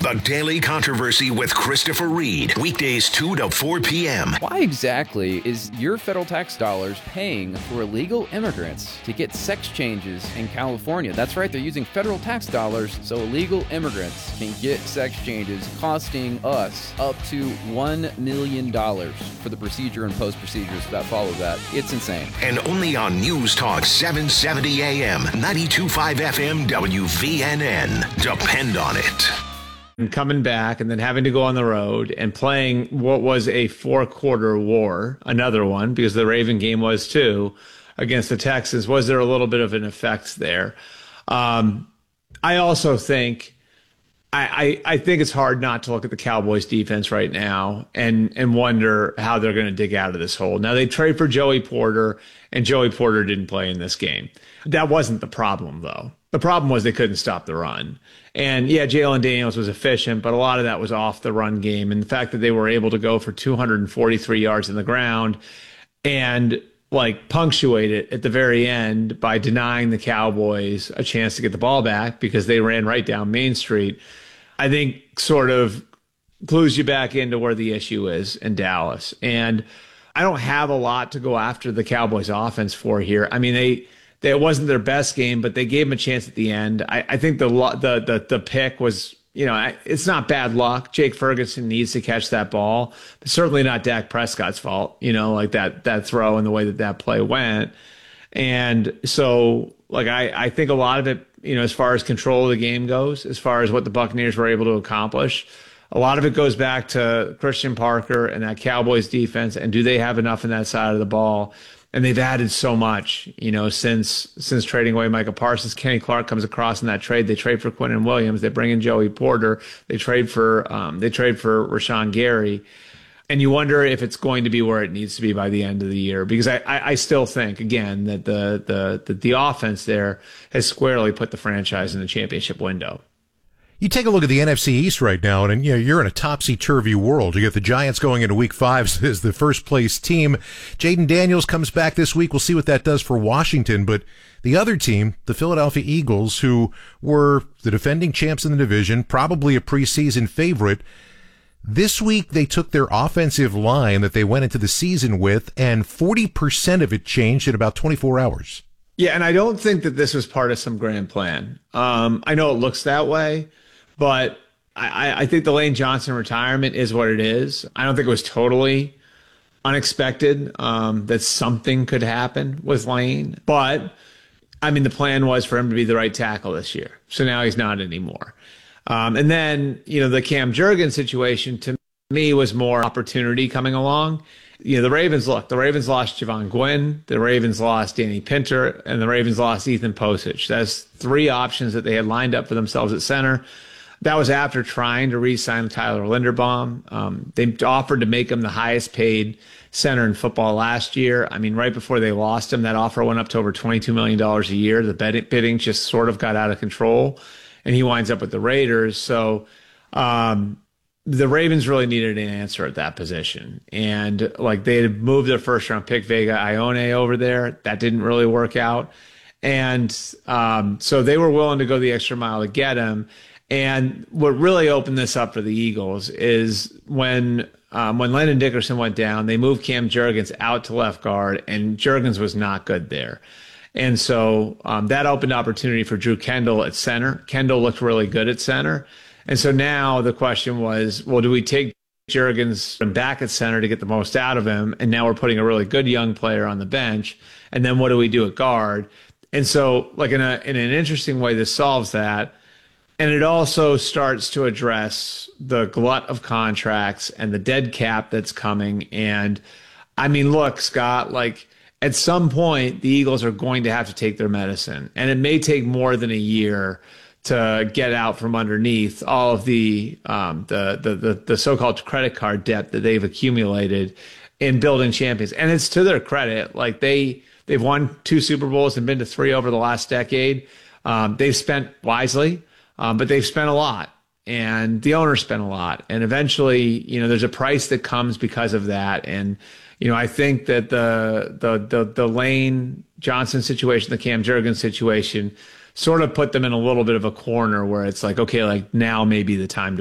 The Daily Controversy with Christopher Reed. Weekdays 2 to 4 p.m. Why exactly is your federal tax dollars paying for illegal immigrants to get sex changes in California? That's right, they're using federal tax dollars so illegal immigrants can get sex changes, costing us up to $1 million for the procedure and post-procedures that follow that. It's insane. And only on News Talk 770 AM, 92.5 FM, WVNN. Depend on it. And coming back and then having to go on the road and playing what was a 4-quarter war, another one, because the Raven game was too, against the Texans. Was there a little bit of an effect there? I also think, I think it's hard not to look at the Cowboys defense right now and wonder how they're going to dig out of this hole. Now, they trade for Joey Porter, and Joey Porter didn't play in this game. That wasn't the problem, though. The problem was they couldn't stop the run. And yeah, Jalen Daniels was efficient, but a lot of that was off the run game. And the fact that they were able to go for 243 yards in the ground and punctuate it at the very end by denying the Cowboys a chance to get the ball back because they ran right down Main Street, I think sort of clues you back into where the issue is in Dallas. And I don't have a lot to go after the Cowboys offense for here. I mean, it wasn't their best game, but they gave them a chance at the end. I think the pick was, it's not bad luck. Jake Ferguson needs to catch that ball, but certainly not Dak Prescott's fault, that throw and the way that play went. And so, I think a lot of it, as far as control of the game goes, as far as what the Buccaneers were able to accomplish, a lot of it goes back to Christian Parker and that Cowboys defense. And do they have enough in that side of the ball? And they've added so much, since trading away Micah Parsons. Kenny Clark comes across in that trade. They trade for Quinnen Williams. They bring in Joey Porter. They trade for Rashawn Gary. And you wonder if it's going to be where it needs to be by the end of the year, because I still think, again, that the offense there has squarely put the franchise in the championship window. You take a look at the NFC East right now, and you're in a topsy-turvy world. You got the Giants going into Week 5 as the first-place team. Jaden Daniels comes back this week. We'll see what that does for Washington. But the other team, the Philadelphia Eagles, who were the defending champs in the division, probably a preseason favorite, this week they took their offensive line that they went into the season with, and 40% of it changed in about 24 hours. Yeah, and I don't think that this was part of some grand plan. I know it looks that way. But I think the Lane Johnson retirement is what it is. I don't think it was totally unexpected that something could happen with Lane. But, I mean, the plan was for him to be the right tackle this year. So now he's not anymore. And then, the Cam Jurgens situation to me was more opportunity coming along. The Ravens lost Javon Gwynn, the Ravens lost Danny Pinter, and the Ravens lost Ethan Posich. That's 3 options that they had lined up for themselves at center. That was after trying to re-sign Tyler Linderbaum. They offered to make him the highest paid center in football last year. I mean, right before they lost him, that offer went up to over $22 million a year. The bidding just sort of got out of control, and he winds up with the Raiders. So the Ravens really needed an answer at that position. And they had moved their first-round pick, Vega Ione, over there. That didn't really work out. And so they were willing to go the extra mile to get him. And what really opened this up for the Eagles is when Landon Dickerson went down, they moved Cam Jurgens out to left guard, and Jurgens was not good there. And so that opened opportunity for Drew Kendall at center. Kendall looked really good at center. And so now the question was, well, do we take Jurgens back at center to get the most out of him? And now we're putting a really good young player on the bench. And then what do we do at guard? And so in an interesting way, this solves that. And it also starts to address the glut of contracts and the dead cap that's coming. And I mean, look, Scott, at some point, the Eagles are going to have to take their medicine. And it may take more than a year to get out from underneath all of the so-called credit card debt that they've accumulated in building champions. And it's to their credit. They've won 2 Super Bowls and been to 3 over the last decade. They've spent wisely. But they've spent a lot, and the owners spent a lot. And eventually, there's a price that comes because of that. And, I think that the Lane Johnson situation, the Cam Jurgens situation, sort of put them in a little bit of a corner where it's okay, now may be the time to